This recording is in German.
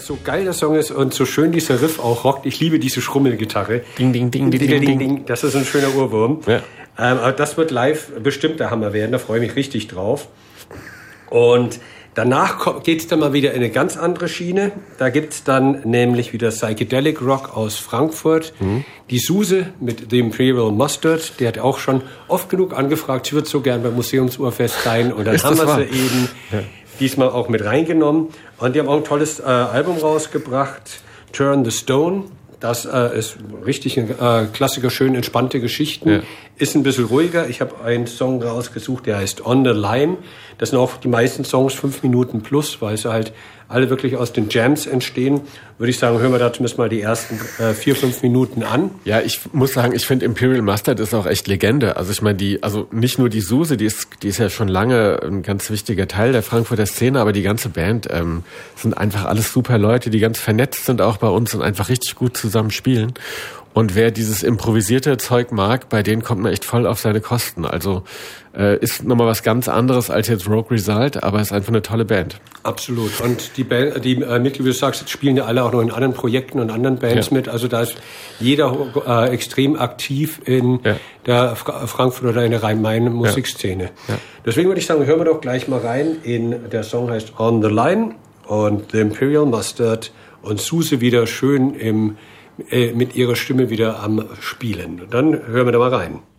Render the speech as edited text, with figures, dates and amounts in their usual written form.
so geil der Song ist und so schön dieser Riff auch rockt. Ich liebe diese Schrummelgitarre. Ding, ding, ding, ding, ding, ding. Das ist ein schöner Ohrwurm. Ja. Aber das wird live bestimmt der Hammer werden. Da freue ich mich richtig drauf. Und danach geht es dann mal wieder in eine ganz andere Schiene. Da gibt es dann nämlich wieder Psychedelic Rock aus Frankfurt. Die Suse mit The Imperial Mustard, die hat auch schon oft genug angefragt, sie wird so gern beim Museumsurfest sein. Und dann haben wir sie eben diesmal auch mit reingenommen. Und die haben auch ein tolles Album rausgebracht, Turn the Stone. Das ist richtig ein Klassiker, schön entspannte Geschichten. Ja. Ist ein bisschen ruhiger. Ich habe einen Song rausgesucht, der heißt On the Line. Das sind auch die meisten Songs 5 Minuten plus, weil sie halt alle wirklich aus den Jams entstehen. Würde ich sagen, hören wir da zumindest mal die ersten 4-5 Minuten an. Ja, ich muss sagen, ich finde Imperial Mustard ist auch echt Legende. Also ich meine, nicht nur die Suse, die ist ja schon lange ein ganz wichtiger Teil der Frankfurter Szene, aber die ganze Band sind einfach alles super Leute, die ganz vernetzt sind auch bei uns und einfach richtig gut zusammen spielen. Und wer dieses improvisierte Zeug mag, bei denen kommt man echt voll auf seine Kosten. Also ist nochmal was ganz anderes als jetzt Rogue Result, aber ist einfach eine tolle Band. Absolut. Und die Mitglieder, wie du sagst, jetzt spielen ja alle auch noch in anderen Projekten und anderen Bands mit. Also da ist jeder extrem aktiv in der Frankfurt oder in der Rhein-Main-Musikszene. Ja. Deswegen würde ich sagen, hören wir doch gleich mal rein. Der Song heißt On the Line und The Imperial Mustard und Suse wieder schön mit ihrer Stimme wieder am Spielen. Dann hören wir da mal rein.